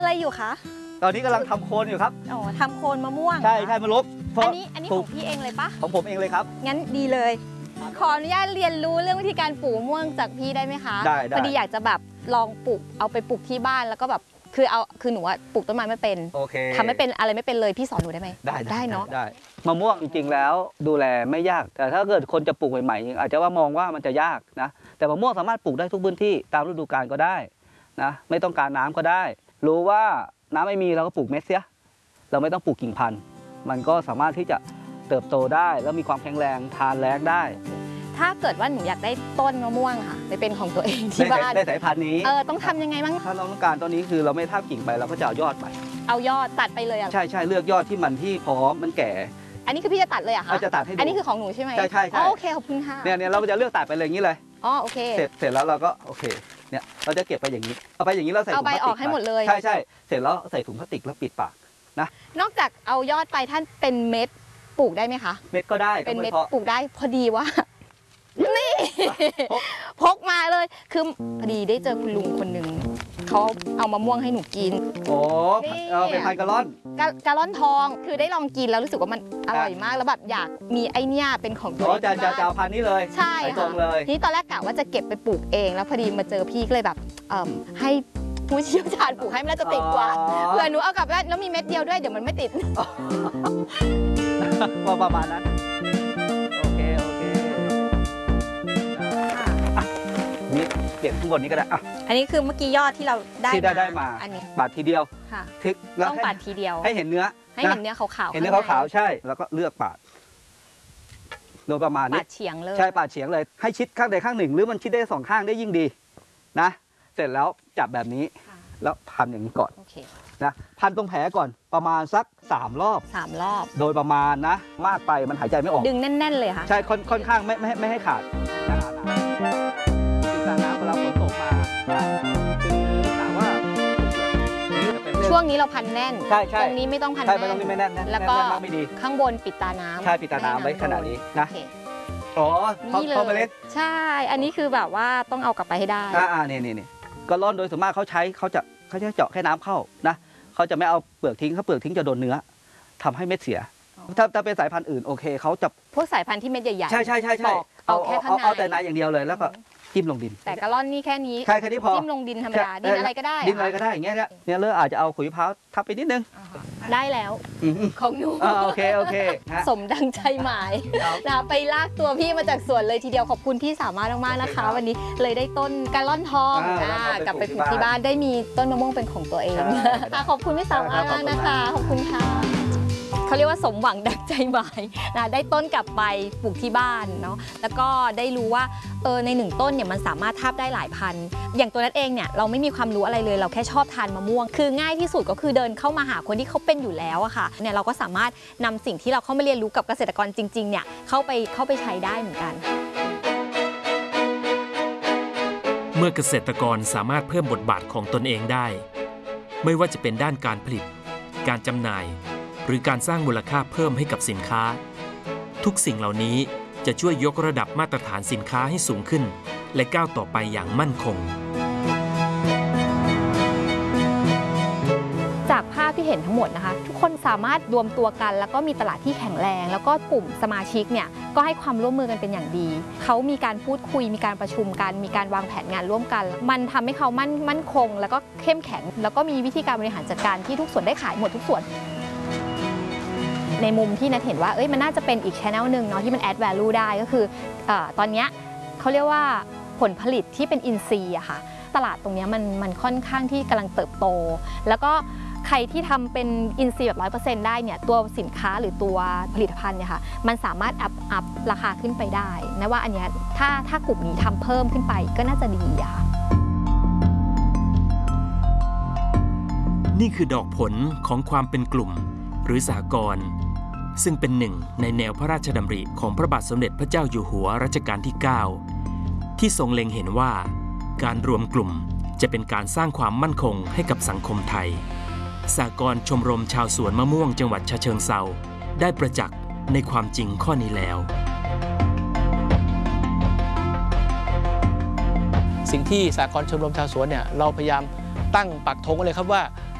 อะไรอยู่คะตอนนี้กำลังทำโคนอยู่ครับอ๋อทำโคนมะม่วงใช่มะลบอันนี้ของพี่เองเลยปะของผมเองเลยครับงั้นดีเลยขออนุญาตเรียนรู้เรื่องวิธีการปลูกมะม่วงจากพี่ได้ไหมคะได้พอดีอยากจะแบบลองปลูกเอาไปปลูกที่บ้านแล้วก็แบบคือหนูปลูกต้นไม้ไม่เป็นโอเคทำไม่เป็นอะไรไม่เป็นเลยพี่สอนหนูได้ไหมได้เนาะได้มะม่วงจริงๆแล้วดูแลไม่ยากแต่ถ้าเกิดคนจะปลูกใหม่ๆอาจจะว่ามองว่ามันจะยากนะแต่มะม่วงสามารถปลูกได้ทุกพื้นที่ตามฤดูกาลก็ได้นะไม่ต้องการน้ำก็ได้รู้ว่าน้ำไม่มีเราก็ปลูกเม็ดเสียเราไม่ต้องปลูกกิ่งพันธุ์มันก็สามารถที่จะเติบโตได้แล้วมีความแข็งแรงทานแล้งได้ถ้าเกิดว่าหนูอยากได้ต้นมะม่วงค่ะไปเป็นของตัวเองที่บ้านได้สายพันธุ์นี้ต้องทำยังไงบ้างถ้าเราต้องการต้นนี้คือเราไม่ทาบกิ่งไปเราก็จะเอายอดไปเอายอดตัดไปเลยอ่ะใช่เลือกยอดที่พร้อมมันแก่อันนี้คือพี่จะตัดเลยอ่ะคะจะตัดให้ดูอันนี้คือของหนูใช่ไหมใช่โอเคขอบคุณค่ะเนี่ยเราจะเลือกตัดไปเลยอย่างนี้เลยโอเคเสร็จแล้วเราก็โอเคเนี่ยเราจะเก็บไปอย่างนี้เอาไปอย่างนี้เราใส่ถุงพลาสติกเอาใบออกให้หมดเลยใช่เสร็จแล้วใส่ถุงพลาสติกแล้วปิดปากนะนอกจากเอายอดไปท่านเป็นเม็ดปลูกได้ไหมคะเม็ดก็ได้เป็นเม็ดปลูกได้พอดีว่านี่พกมาเลยคือพอดีได้เจอคุณลุงคนหนึ่งเขาเอามะม่วงให้หนูกินโอ้เป็นพันกะล่อนกะล่อนทองคือได้ลองกินแล้วรู้สึกว่ามันอร่อยมากแล้วแบบอยากมีไอเนี้ยเป็นของตัวเองจะเอาพันนี้เลยใช่ค่ะนี่ตอนแรกกะว่าจะเก็บไปปลูกเองแล้วพอดีมาเจอพี่ก็เลยแบบให้ผู้เชี่ยวชาญปลูกให้มันน่าจะติดกว่าเผื่อหนูเอากลับบ้านแล้วมีเม็ดเดียวด้วยเดี๋ยวมันไม่ติดประมาณนั้นโอเคนี่เปลี่ยนข้างบนนี้ก็ได้อันนี้คือเมื่อกี้ยอดที่เราได้มาอันนี้ปาดทีเดียวค่ะต้องปาดทีเดียวให้เห็นเนื้อขาวๆเห็นเนื้อขาวๆใช่แล้วก็เลือกปาดโดยประมาณนี้ปาดเฉียงเลยใช่ปาดเฉียงเลยให้ชิดข้างใดข้างหนึ่งหรือมันชิดได้2ข้างได้ยิ่งดีนะเสร็จแล้วจับแบบนี้แล้วพันอย่างนี้ก่อนนะพันตรงแผลก่อนประมาณสัก3 รอบโดยประมาณนะมากไปมันหายใจไม่ออกดึงแน่นๆเลยค่ะใช่ค่อนข้างไม่ให้ขาดติดตาน้ำเวลาฝนตกมาคือถามว่าช่วงนี้เราพันแน่นใช่ตรงนี้ไม่ต้องพันแน่นตรงนี้ไม่แน่นแล้วก็ข้างบนปิดตาน้ำใช่ปิดตาน้ำไว้ขนาดนี้นะพอเมล็ดใช่อันนี้คือแบบว่าต้องเอากลับไปให้ได้นี่ก็ร่อนโดยส่วนมากเขาจะเจาะแค่น้ำเข้านะเขาจะไม่เอาเปลือกทิ้งถ้าเปลือกทิ้งจะโดนเนื้อทำให้เม็ดเสียถ้าเป็นสายพันธุ์อื่นโอเคเขาจะพวกสายพันธุ์ที่เม็ดใหญ่ๆใช่เอาแค่ข้างในเอาแต่ในอย่างเดียวเลยแล้วก็จิ้มลงดินแต่กะล่อนนี่แค่นี้พอจิ้มลงดินธรรมดาดินอะไรก็ได้อย่างเงี้ยเนี่ยเลือกอาจจะเอาขุยมะพร้าวทับไปนิดนึงได้แล้วของหนูโอเคสมดังใจหมายนะไปลากตัวพี่มาจากสวนเลยทีเดียวขอบคุณพี่สามารถมากๆนะคะวันนี้เลยได้ต้นกะล่อนทองกลับไปปลูกที่บ้านได้มีต้นมะม่วงเป็นของตัวเองขอบคุณพี่สามารถนะคะขอบคุณค่ะเขาเรียกว่าสมหวังดังใจหมายนะได้ต้นกลับไปปลูกที่บ้านเนาะแล้วก็ได้รู้ว่าใน1 ต้นเนี่ยมันสามารถทาบได้หลายพันอย่างตัวนั้นเองเนี่ยเราไม่มีความรู้อะไรเลยเราแค่ชอบทานมะม่วงคือง่ายที่สุดก็คือเดินเข้ามาหาคนที่เขาเป็นอยู่แล้วอะค่ะเนี่ยเราก็สามารถนำสิ่งที่เราเข้ามาเรียนรู้กับเกษตรกรจริงๆเนี่ยเข้าไปใช้ได้เหมือนกันเมื่อเกษตรกรสามารถเพิ่มบทบาทของตนเองได้ไม่ว่าจะเป็นด้านการผลิตการจำหน่ายหรือการสร้างมูลค่าเพิ่มให้กับสินค้าทุกสิ่งเหล่านี้จะช่วยยกระดับมาตรฐานสินค้าให้สูงขึ้นและก้าวต่อไปอย่างมั่นคงจากภาพที่เห็นทั้งหมดนะคะทุกคนสามารถรวมตัวกันแล้วก็มีตลาดที่แข็งแรงแล้วก็กลุ่มสมาชิกเนี่ยก็ให้ความร่วมมือกันเป็นอย่างดีเขามีการพูดคุยมีการประชุมกันมีการวางแผนงานร่วมกันมันทำให้เขามั่นคงแล้วก็เข้มแข็งแล้วก็มีวิธีการบริหารจัดการที่ทุกส่วนได้ขายหมดทุกส่วนในมุมที่นัทเห็นว่ามันน่าจะเป็นอีก channel นึงเนาะที่มัน add value ได้ก็คือตอนนี้เขาเรียกว่าผลผลิตที่เป็นอินทรีย์อะค่ะตลาดตรงนี้มันค่อนข้างที่กำลังเติบโตแล้วก็ใครที่ทำเป็นอินทรีย์แบบ 100% ได้เนี่ยตัวสินค้าหรือตัวผลิตภัณฑ์เนี่ยค่ะมันสามารถอัพราคาขึ้นไปได้นะว่าอันนี้ถ้ากลุ่มนี้ทำเพิ่มขึ้นไปก็น่าจะดีอะค่ะนี่คือดอกผลของความเป็นกลุ่มหรือสหกรณ์ซึ่งเป็นหนึ่งในแนวพระราชดำริของพระบาทสมเด็จพระเจ้าอยู่หัวรัชกาลที่ 9 ที่ทรงเล็งเห็นว่าการรวมกลุ่มจะเป็นการสร้างความมั่นคงให้กับสังคมไทยสหกรณ์ชมรมชาวสวนมะม่วงจังหวัดฉะเชิงเทราได้ประจักษ์ในความจริงข้อนี้แล้วสิ่งที่สหกรณ์ชมรมชาวสวนเนี่ยเราพยายามตั้งปักธงเลยครับว่า